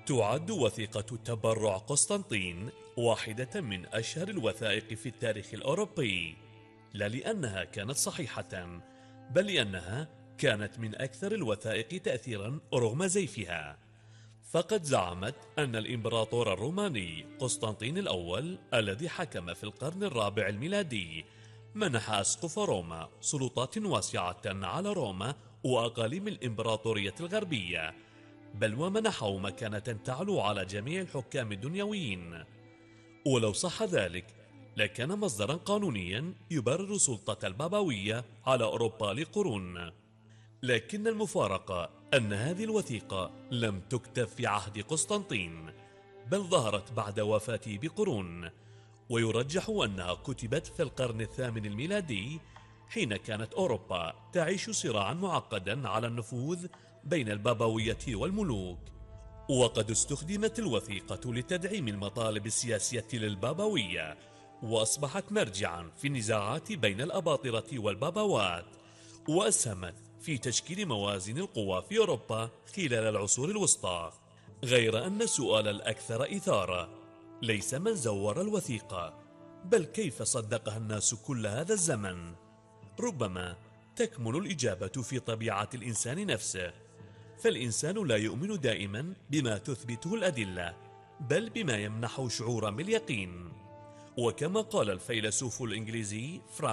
تعد وثيقة تبرع قسطنطين واحدة من أشهر الوثائق في التاريخ الأوروبي، لا لأنها كانت صحيحة، بل لأنها كانت من أكثر الوثائق تأثيرا رغم زيفها. فقد زعمت أن الإمبراطور الروماني قسطنطين الأول الذي حكم في القرن الرابع الميلادي منح أسقف روما سلطات واسعة على روما وأقاليم الإمبراطورية الغربية، بل ومنحه مكانة تعلو على جميع الحكام الدنيويين. ولو صح ذلك لكان مصدرا قانونيا يبرر سلطة البابوية على أوروبا لقرون. لكن المفارقة أن هذه الوثيقة لم تكتب في عهد قسطنطين، بل ظهرت بعد وفاته بقرون، ويرجح أنها كتبت في القرن الثامن الميلادي، حين كانت أوروبا تعيش صراعا معقدا على النفوذ بين البابوية والملوك. وقد استخدمت الوثيقة لتدعيم المطالب السياسية للبابوية، وأصبحت مرجعا في النزاعات بين الأباطرة والبابوات، وأسهمت في تشكيل موازين القوى في أوروبا خلال العصور الوسطى. غير أن السؤال الأكثر إثارة ليس من زور الوثيقة، بل كيف صدقها الناس كل هذا الزمن. ربما تكمن الإجابة في طبيعة الإنسان نفسه، فالإنسان لا يؤمن دائما بما تثبته الأدلة، بل بما يمنحه شعورا باليقين. وكما قال الفيلسوف الإنجليزي